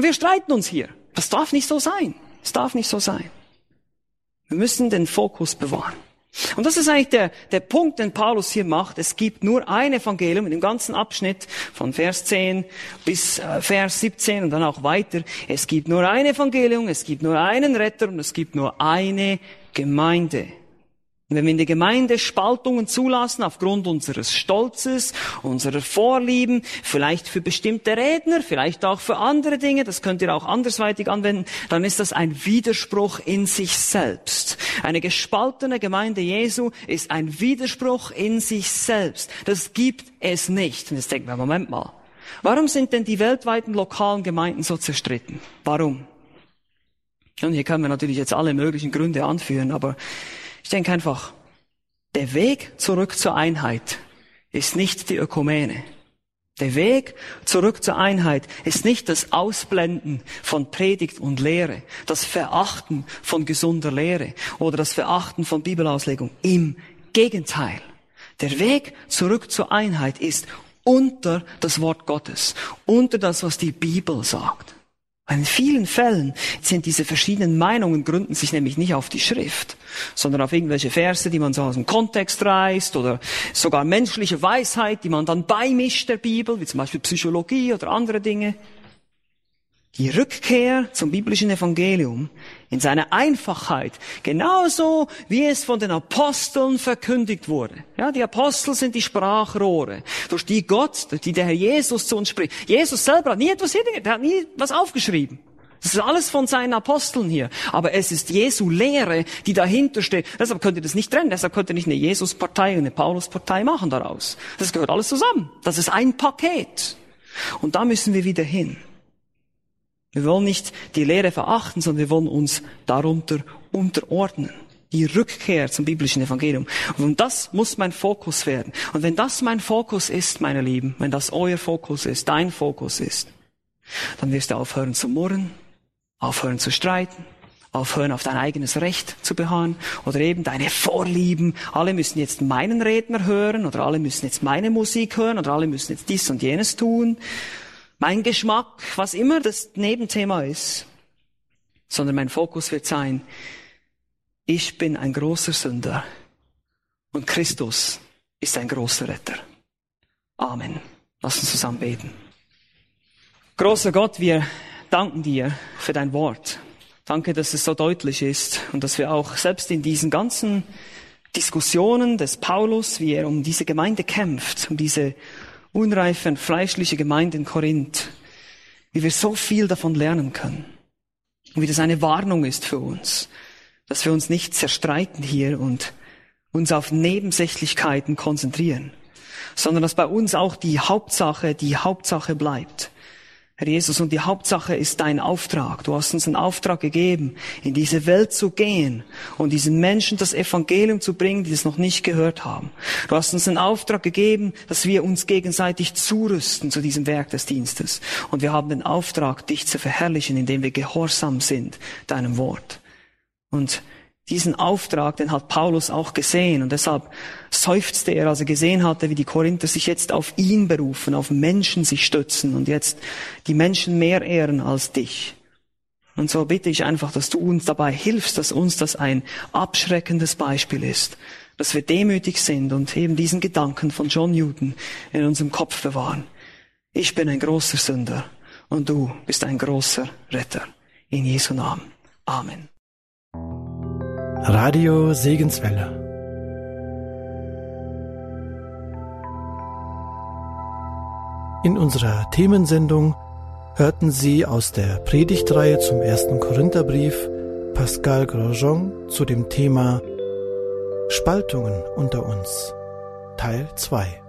wir streiten uns hier. Das darf nicht so sein. Es darf nicht so sein. Wir müssen den Fokus bewahren. Und das ist eigentlich der Punkt, den Paulus hier macht. Es gibt nur ein Evangelium in dem ganzen Abschnitt von Vers 10 bis Vers 17 und dann auch weiter. Es gibt nur ein Evangelium, es gibt nur einen Retter und es gibt nur eine Gemeinde. Und wenn wir in der Gemeinde Spaltungen zulassen aufgrund unseres Stolzes, unserer Vorlieben, vielleicht für bestimmte Redner, vielleicht auch für andere Dinge, das könnt ihr auch andersweitig anwenden, dann ist das ein Widerspruch in sich selbst. Eine gespaltene Gemeinde Jesu ist ein Widerspruch in sich selbst. Das gibt es nicht. Und jetzt denken wir, Moment mal, warum sind denn die weltweiten lokalen Gemeinden so zerstritten? Warum? Und hier können wir natürlich jetzt alle möglichen Gründe anführen, aber ich denke einfach, der Weg zurück zur Einheit ist nicht die Ökumene. Der Weg zurück zur Einheit ist nicht das Ausblenden von Predigt und Lehre, das Verachten von gesunder Lehre oder das Verachten von Bibelauslegung. Im Gegenteil. Der Weg zurück zur Einheit ist unter das Wort Gottes, unter das, was die Bibel sagt. In vielen Fällen sind diese verschiedenen Meinungen, gründen sich nämlich nicht auf die Schrift, sondern auf irgendwelche Verse, die man so aus dem Kontext reißt oder sogar menschliche Weisheit, die man dann beimischt der Bibel, wie zum Beispiel Psychologie oder andere Dinge. Die Rückkehr zum biblischen Evangelium in seiner Einfachheit, genauso wie es von den Aposteln verkündigt wurde. Ja, die Apostel sind die Sprachrohre, durch die der Herr Jesus zu uns spricht. Jesus selber hat nie etwas hier, der hat nie was aufgeschrieben. Das ist alles von seinen Aposteln hier. Aber es ist Jesu Lehre, die dahinter steht. Deshalb könnt ihr das nicht trennen. Deshalb könnt ihr nicht eine Jesus-Partei und eine Paulus-Partei machen daraus. Das gehört alles zusammen. Das ist ein Paket. Und da müssen wir wieder hin. Wir wollen nicht die Lehre verachten, sondern wir wollen uns darunter unterordnen. Die Rückkehr zum biblischen Evangelium. Und das muss mein Fokus werden. Und wenn das mein Fokus ist, meine Lieben, wenn das euer Fokus ist, dein Fokus ist, dann wirst du aufhören zu murren, aufhören zu streiten, aufhören auf dein eigenes Recht zu beharren oder eben deine Vorlieben. Alle müssen jetzt meinen Redner hören oder alle müssen jetzt meine Musik hören oder alle müssen jetzt dies und jenes tun. Mein Geschmack, was immer das Nebenthema ist, sondern mein Fokus wird sein, ich bin ein großer Sünder und Christus ist ein großer Retter. Amen. Lass uns zusammen beten. Großer Gott, wir danken dir für dein Wort. Danke, dass es so deutlich ist und dass wir auch selbst in diesen ganzen Diskussionen des Paulus, wie er um diese Gemeinde kämpft, um diese unreife und fleischliche Gemeinde in Korinth, wie wir so viel davon lernen können. Und wie das eine Warnung ist für uns, dass wir uns nicht zerstreiten hier und uns auf Nebensächlichkeiten konzentrieren, sondern dass bei uns auch die Hauptsache bleibt. Herr Jesus, und die Hauptsache ist dein Auftrag. Du hast uns einen Auftrag gegeben, in diese Welt zu gehen und diesen Menschen das Evangelium zu bringen, die es noch nicht gehört haben. Du hast uns einen Auftrag gegeben, dass wir uns gegenseitig zurüsten zu diesem Werk des Dienstes. Und wir haben den Auftrag, dich zu verherrlichen, indem wir gehorsam sind deinem Wort. Und diesen Auftrag, den hat Paulus auch gesehen und deshalb seufzte er, als er gesehen hatte, wie die Korinther sich jetzt auf ihn berufen, auf Menschen sich stützen und jetzt die Menschen mehr ehren als dich. Und so bitte ich einfach, dass du uns dabei hilfst, dass uns das ein abschreckendes Beispiel ist, dass wir demütig sind und eben diesen Gedanken von John Newton in unserem Kopf bewahren. Ich bin ein großer Sünder und du bist ein großer Retter. In Jesu Namen. Amen. Radio Segenswelle. In unserer Themensendung hörten Sie aus der Predigtreihe zum 1. Korintherbrief Pascal Grosjean zu dem Thema Spaltungen unter uns, Teil 2.